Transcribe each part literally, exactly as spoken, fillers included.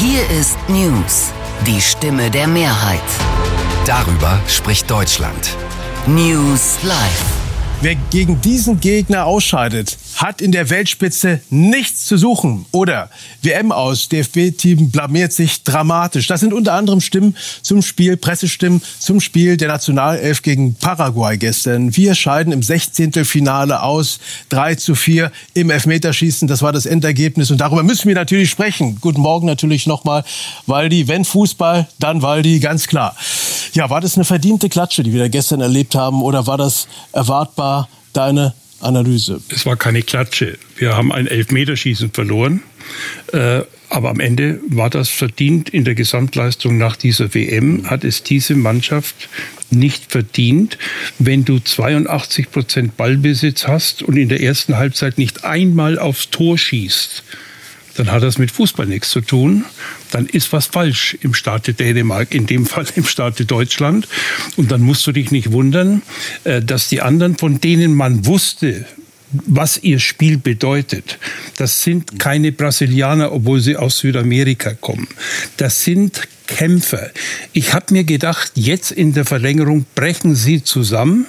Hier ist News, die Stimme der Mehrheit. Darüber spricht Deutschland. News Live. Wer gegen diesen Gegner ausscheidet, hat in der Weltspitze nichts zu suchen. Oder W M aus, D F B-Team blamiert sich dramatisch. Das sind unter anderem Stimmen zum Spiel, Pressestimmen zum Spiel der Nationalelf gegen Paraguay gestern. Wir scheiden im Sechzehntelfinale aus, drei zu vier im Elfmeterschießen. Das war das Endergebnis und darüber müssen wir natürlich sprechen. Guten Morgen natürlich nochmal, Waldi. Wenn Fußball, dann Waldi, ganz klar. Ja, war das eine verdiente Klatsche, die wir da gestern erlebt haben, oder war das erwartbar? Deine Analyse? Es war keine Klatsche. Wir haben ein Elfmeterschießen verloren. Äh, aber am Ende war das verdient. In der Gesamtleistung nach dieser W M hat es diese Mannschaft nicht verdient. Wenn du zweiundachtzig Prozent Ballbesitz hast und in der ersten Halbzeit nicht einmal aufs Tor schießt, dann hat das mit Fußball nichts zu tun. Dann ist was falsch im Staate Dänemark, in dem Fall im Staate Deutschland. Und dann musst du dich nicht wundern, dass die anderen, von denen man wusste, was ihr Spiel bedeutet, das sind keine Brasilianer, obwohl sie aus Südamerika kommen. Das sind Kämpfer. Ich habe mir gedacht, jetzt in der Verlängerung brechen sie zusammen,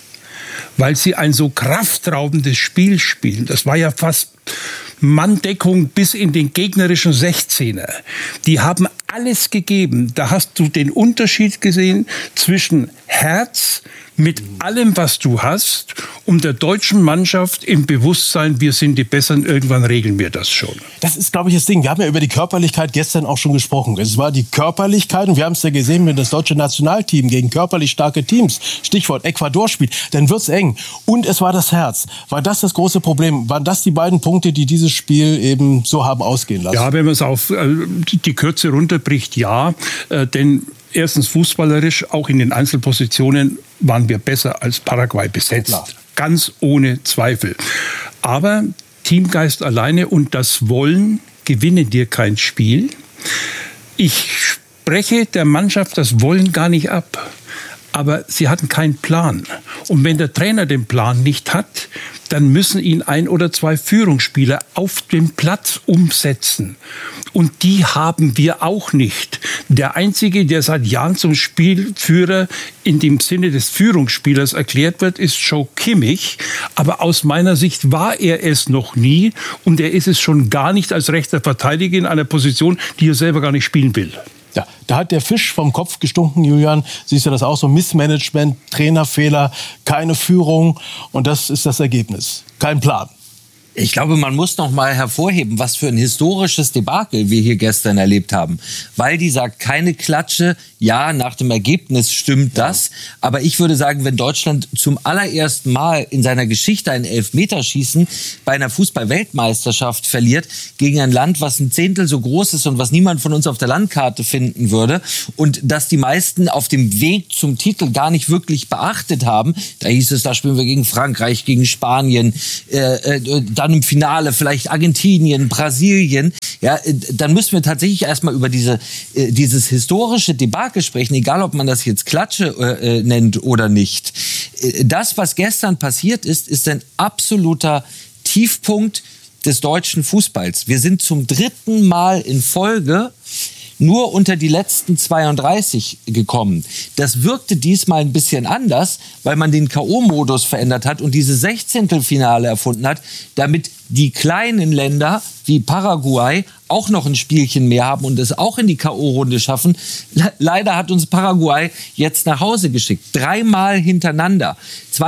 weil sie ein so kraftraubendes Spiel spielen. Das war ja fast Manndeckung bis in den gegnerischen Sechzehner. Die haben alles gegeben. Da hast du den Unterschied gesehen zwischen Herz mit allem, was du hast, und der deutschen Mannschaft im Bewusstsein, wir sind die Besseren, irgendwann regeln wir das schon. Das ist, glaube ich, das Ding. Wir haben ja über die Körperlichkeit gestern auch schon gesprochen. Es war die Körperlichkeit, und wir haben es ja gesehen, wenn das deutsche Nationalteam gegen körperlich starke Teams, Stichwort Ecuador, spielt, dann wird's eng. Und es war das Herz. War das das große Problem? Waren das die beiden Punkte, die dieses Spiel eben so haben ausgehen lassen? Ja, wenn man es auf äh, die Kürze runterbricht, ja. Äh, denn erstens fußballerisch, auch in den Einzelpositionen waren wir besser als Paraguay besetzt. Klar. Ganz ohne Zweifel. Aber Teamgeist alleine und das Wollen gewinnen dir kein Spiel. Ich spreche der Mannschaft das Wollen gar nicht ab. Aber sie hatten keinen Plan. Und wenn der Trainer den Plan nicht hat, dann müssen ihn ein oder zwei Führungsspieler auf dem Platz umsetzen. Und die haben wir auch nicht. Der Einzige, der seit Jahren zum Spielführer in dem Sinne des Führungsspielers erklärt wird, ist Joe Kimmich. Aber aus meiner Sicht war er es noch nie. Und er ist es schon gar nicht als rechter Verteidiger in einer Position, die er selber gar nicht spielen will. Ja, da hat der Fisch vom Kopf gestunken, Julian. Siehst du das auch so? Missmanagement, Trainerfehler, keine Führung. Und das ist das Ergebnis. Kein Plan. Ich glaube, man muss noch mal hervorheben, was für ein historisches Debakel wir hier gestern erlebt haben. Waldi sagt, keine Klatsche. Ja, nach dem Ergebnis stimmt das. Aber ich würde sagen, wenn Deutschland zum allerersten Mal in seiner Geschichte ein Elfmeterschießen bei einer Fußball-Weltmeisterschaft verliert gegen ein Land, was ein Zehntel so groß ist und was niemand von uns auf der Landkarte finden würde, und dass die meisten auf dem Weg zum Titel gar nicht wirklich beachtet haben. Da hieß es, da spielen wir gegen Frankreich, gegen Spanien, äh, äh, dann im Finale vielleicht Argentinien, Brasilien. Ja, dann müssen wir tatsächlich erstmal über diese, äh, dieses historische Debakel sprechen, egal ob man das jetzt Klatsche äh, nennt oder nicht. Das, was gestern passiert ist, ist ein absoluter Tiefpunkt des deutschen Fußballs. Wir sind zum dritten Mal in Folge nur unter die letzten zweiunddreißig gekommen. Das wirkte diesmal ein bisschen anders, weil man den K O-Modus verändert hat und diese Sechzehntelfinale erfunden hat, damit die kleinen Länder wie Paraguay auch noch ein Spielchen mehr haben und es auch in die K O-Runde schaffen. Le- Leider hat uns Paraguay jetzt nach Hause geschickt. Dreimal hintereinander.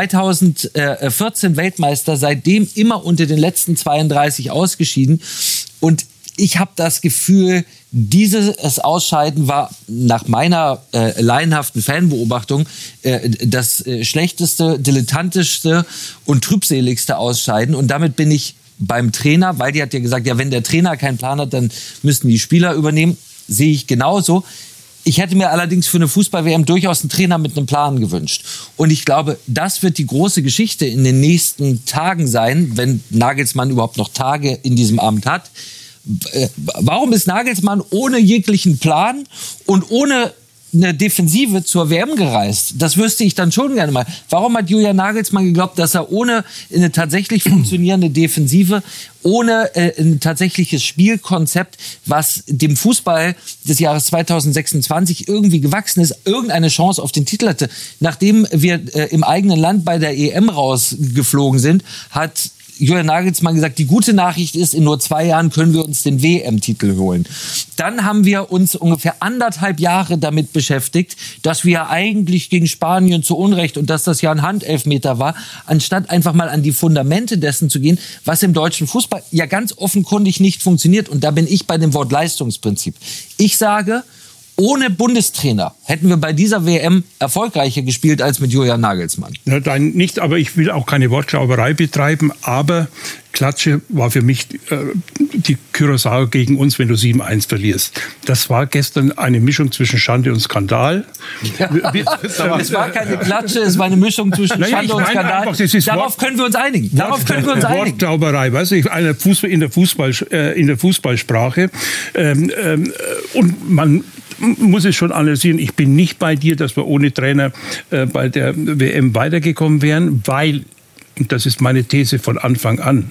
zweitausendvierzehn Weltmeister, seitdem immer unter den letzten zweiunddreißig ausgeschieden. Und ich habe das Gefühl, dieses Ausscheiden war nach meiner äh, laienhaften Fanbeobachtung äh, das äh, schlechteste, dilettantischste und trübseligste Ausscheiden. Und damit bin ich beim Trainer, weil die hat ja gesagt, ja, wenn der Trainer keinen Plan hat, dann müssten die Spieler übernehmen. Sehe ich genauso. Ich hätte mir allerdings für eine Fußball-W M durchaus einen Trainer mit einem Plan gewünscht. Und ich glaube, das wird die große Geschichte in den nächsten Tagen sein, wenn Nagelsmann überhaupt noch Tage in diesem Amt hat. Warum ist Nagelsmann ohne jeglichen Plan und ohne eine Defensive zur W M gereist? Das wüsste ich dann schon gerne mal. Warum hat Julian Nagelsmann geglaubt, dass er ohne eine tatsächlich funktionierende Defensive, ohne äh, ein tatsächliches Spielkonzept, was dem Fußball des Jahres zweitausendsechsundzwanzig irgendwie gewachsen ist, irgendeine Chance auf den Titel hatte? Nachdem wir äh, im eigenen Land bei der E M rausgeflogen sind, hat Julian Nagelsmann gesagt, die gute Nachricht ist, in nur zwei Jahren können wir uns den W M-Titel holen. Dann haben wir uns ungefähr anderthalb Jahre damit beschäftigt, dass wir eigentlich gegen Spanien zu Unrecht und dass das ja ein Handelfmeter war, anstatt einfach mal an die Fundamente dessen zu gehen, was im deutschen Fußball ja ganz offenkundig nicht funktioniert. Und da bin ich bei dem Wort Leistungsprinzip. Ich sage, ohne Bundestrainer hätten wir bei dieser W M erfolgreicher gespielt als mit Julian Nagelsmann. Ja, nein, nicht, aber ich will auch keine Wortklauberei betreiben. Aber Klatsche war für mich äh, die Curaçao gegen uns, wenn du sieben eins verlierst. Das war gestern eine Mischung zwischen Schande und Skandal. Ja. Es war keine Klatsche, es war eine Mischung zwischen naja, Schande und Skandal. Einfach, Darauf Wort, können wir uns einigen. Wort, Darauf können wir uns einigen. Wortklauberei, weißt du, in der Fußball, äh, in der Fußballsprache. Ähm, ähm, und man muss es schon analysieren. Ich bin nicht bei dir, dass wir ohne Trainer äh, bei der W M weitergekommen wären, weil, und das ist meine These von Anfang an,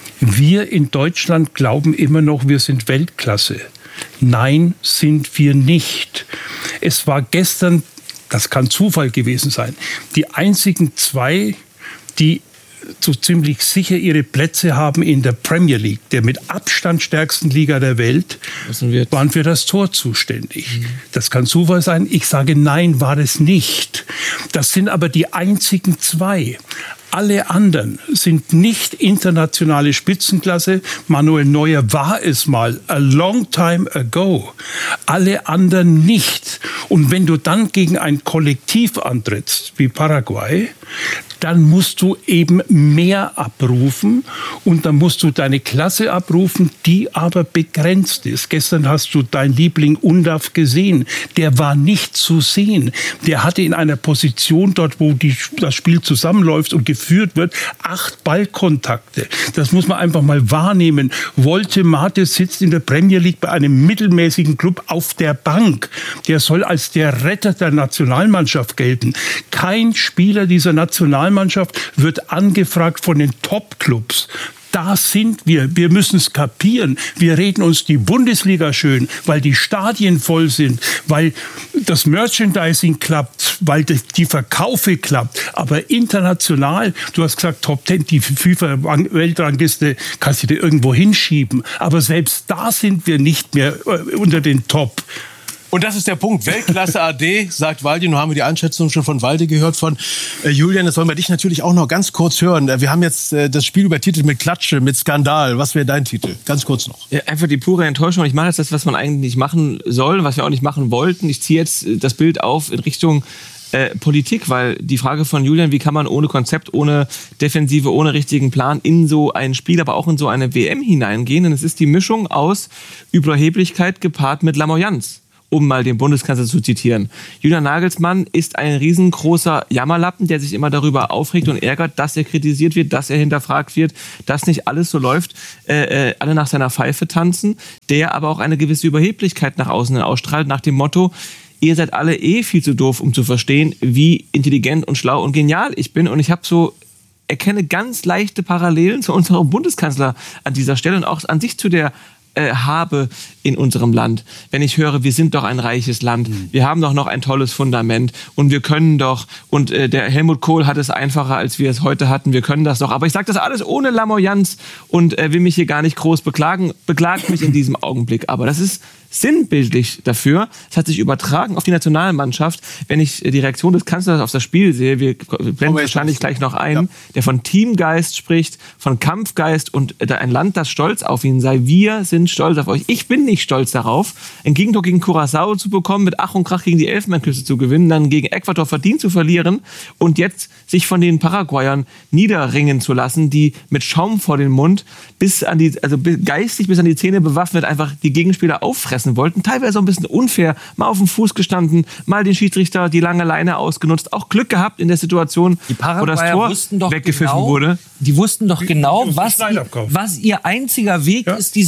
wir in Deutschland glauben immer noch, wir sind Weltklasse. Nein, sind wir nicht. Es war gestern, das kann Zufall gewesen sein, die einzigen zwei, die so ziemlich sicher ihre Plätze haben in der Premier League, der mit Abstand stärksten Liga der Welt, waren für das Tor zuständig. Mhm. Das kann Zufall sein. Ich sage, nein, war es nicht. Das sind aber die einzigen zwei. Alle anderen sind nicht internationale Spitzenklasse. Manuel Neuer war es mal, a long time ago. Alle anderen nicht. Und wenn du dann gegen ein Kollektiv antrittst, wie Paraguay, dann musst du eben mehr abrufen und dann musst du deine Klasse abrufen, die aber begrenzt ist. Gestern hast du deinen Liebling Undav gesehen. Der war nicht zu sehen. Der hatte in einer Position dort, wo die, das Spiel zusammenläuft und geführt wird, acht Ballkontakte. Das muss man einfach mal wahrnehmen. Wolte Mate sitzt in der Premier League bei einem mittelmäßigen Club auf der Bank. Der soll als der Retter der Nationalmannschaft gelten. Kein Spieler dieser Nationalmannschaft wird angefragt von den Top-Clubs. Da sind wir. Wir müssen es kapieren. Wir reden uns die Bundesliga schön, weil die Stadien voll sind, weil das Merchandising klappt, weil die Verkaufe klappt. Aber international, du hast gesagt, Top Ten, die FIFA-Weltrangliste kannst du dir irgendwo hinschieben. Aber selbst da sind wir nicht mehr unter den Top. Und das ist der Punkt. Weltklasse A D, sagt Waldi. Nun haben wir die Einschätzung schon von Waldi gehört, von äh, Julian. Das wollen wir dich natürlich auch noch ganz kurz hören. Wir haben jetzt äh, das Spiel übertitelt mit Klatsche, mit Skandal. Was wäre dein Titel? Ganz kurz noch. Ja, einfach die pure Enttäuschung. Ich mache jetzt das, was man eigentlich nicht machen soll, was wir auch nicht machen wollten. Ich ziehe jetzt das Bild auf in Richtung äh, Politik, weil die Frage von Julian, wie kann man ohne Konzept, ohne Defensive, ohne richtigen Plan in so ein Spiel, aber auch in so eine W M hineingehen. Und es ist die Mischung aus Überheblichkeit gepaart mit Lamoyanz, um mal den Bundeskanzler zu zitieren. Julian Nagelsmann ist ein riesengroßer Jammerlappen, der sich immer darüber aufregt und ärgert, dass er kritisiert wird, dass er hinterfragt wird, dass nicht alles so läuft, äh, äh, alle nach seiner Pfeife tanzen, der aber auch eine gewisse Überheblichkeit nach außen ausstrahlt, nach dem Motto, ihr seid alle eh viel zu doof, um zu verstehen, wie intelligent und schlau und genial ich bin. Und ich habe so erkenne ganz leichte Parallelen zu unserem Bundeskanzler an dieser Stelle und auch an sich zu der habe in unserem Land. Wenn ich höre, wir sind doch ein reiches Land, wir haben doch noch ein tolles Fundament und wir können doch, und äh, der Helmut Kohl hat es einfacher, als wir es heute hatten, wir können das doch. Aber ich sage das alles ohne Lamoyanz und äh, will mich hier gar nicht groß beklagen, beklagt mich in diesem Augenblick. Aber das ist sinnbildlich dafür. Es hat sich übertragen auf die Nationalmannschaft. Wenn ich die Reaktion des Kanzlers auf das Spiel sehe, wir blenden wahrscheinlich gleich noch ein, ja, der von Teamgeist spricht, von Kampfgeist und ein Land, das stolz auf ihn sei. Wir sind stolz auf euch. Ich bin nicht stolz darauf, ein Gegentor gegen Curaçao zu bekommen, mit Ach und Krach gegen die Elfenbeinküste zu gewinnen, dann gegen Ecuador verdient zu verlieren und jetzt sich von den Paraguayern niederringen zu lassen, die mit Schaum vor den Mund bis an die, also geistig bis an die Zähne bewaffnet einfach die Gegenspieler auffressen wollten. Teilweise auch ein bisschen unfair, mal auf dem Fuß gestanden, mal den Schiedsrichter die lange Leine ausgenutzt, auch Glück gehabt in der Situation, wo das Tor weggepfiffen genau, wurde. Die wussten doch genau, was, ihr, was ihr einziger Weg ja. ist, dieses Spiel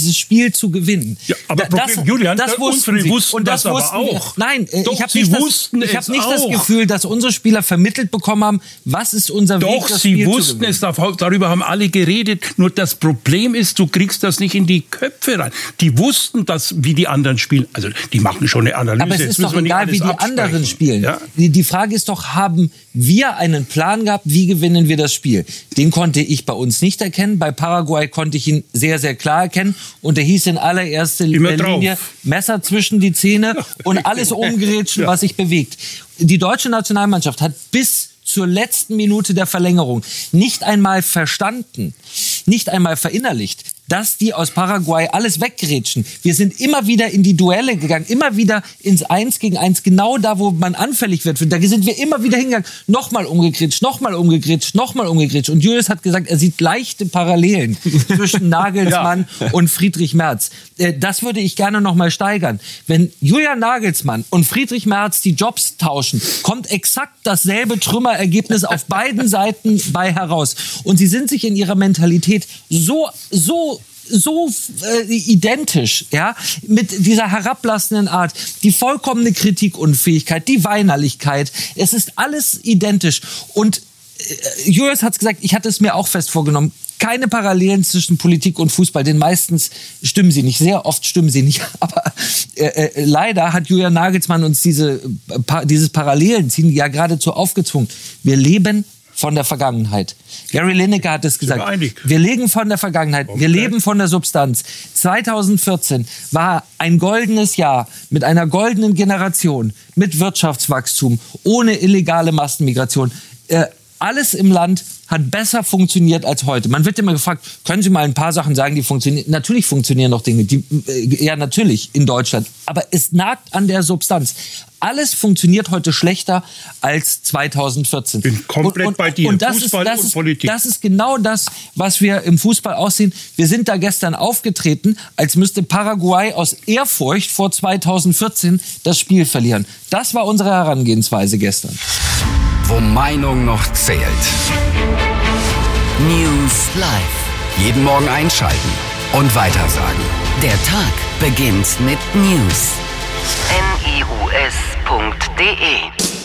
Spiel zu gewinnen. Ja, aber Da- Problem, Julian, das da- wussten unsere sie. wussten Und das, das aber wussten auch. Wir. Nein, äh, Doch, ich habe sie nicht, das, wussten ich hab es nicht das auch. Gefühl, dass unsere Spieler vermittelt bekommen haben, was ist unser Weg, Doch, das sie Spiel zu wussten gewinnen. es, darüber haben alle geredet. Nur das Problem ist, du kriegst das nicht in die Köpfe rein. Die wussten das, wie die anderen spielen. Also die machen schon eine Analyse. Aber es Jetzt ist müssen doch wir nicht egal, wie alles die absprechen. anderen spielen. Ja? Die, die Frage ist doch, haben wir einen Plan gehabt, wie gewinnen wir das Spiel? Den konnte ich bei uns nicht erkennen. Bei Paraguay konnte ich ihn sehr, sehr klar erkennen. Und der hieß in allererster Immer Linie drauf. Messer zwischen die Zähne und alles umgerätschen, Ja. was sich bewegt. Die deutsche Nationalmannschaft hat bis zur letzten Minute der Verlängerung nicht einmal verstanden, nicht einmal verinnerlicht, dass die aus Paraguay alles weggerätschen. Wir sind immer wieder in die Duelle gegangen, immer wieder ins Eins gegen Eins, genau da, wo man anfällig wird. Da sind wir immer wieder hingegangen, nochmal umgegrätscht, nochmal umgegrätscht, nochmal umgegrätscht. Und Julius hat gesagt, er sieht leichte Parallelen zwischen Nagelsmann ja. und Friedrich Merz. Das würde ich gerne nochmal steigern. Wenn Julian Nagelsmann und Friedrich Merz die Jobs tauschen, kommt exakt dasselbe Trümmerergebnis auf beiden Seiten bei heraus. Und sie sind sich in ihrer Mentalität so, so so äh, identisch, ja, mit dieser herablassenden Art, die vollkommene Kritikunfähigkeit, die Weinerlichkeit, es ist alles identisch. Und äh, Julius hat gesagt, ich hatte es mir auch fest vorgenommen, keine Parallelen zwischen Politik und Fußball, denn meistens stimmen sie nicht, sehr oft stimmen sie nicht, aber äh, äh, leider hat Julian Nagelsmann uns diese, äh, pa- dieses Parallelenziehen ja geradezu aufgezwungen. Wir leben von der Vergangenheit. Gary Lineker hat es gesagt. Wir leben von der Vergangenheit. Wir leben von der Substanz. zwanzig vierzehn war ein goldenes Jahr mit einer goldenen Generation, mit Wirtschaftswachstum, ohne illegale Massenmigration. Äh, alles im Land hat besser funktioniert als heute. Man wird immer gefragt, können Sie mal ein paar Sachen sagen, die funktionieren? Natürlich funktionieren noch Dinge, die, äh, ja natürlich in Deutschland, aber es nagt an der Substanz. Alles funktioniert heute schlechter als zwanzig vierzehn. Ich bin komplett und, und, bei dir, und das Fußball ist, das und ist, Politik. Das ist genau das, was wir im Fußball aussehen. Wir sind da gestern aufgetreten, als müsste Paraguay aus Ehrfurcht vor zwanzig vierzehn das Spiel verlieren. Das war unsere Herangehensweise gestern. Wo Meinung noch zählt. News Live. Jeden Morgen einschalten und weitersagen. Der Tag beginnt mit News. N I U S punkt D E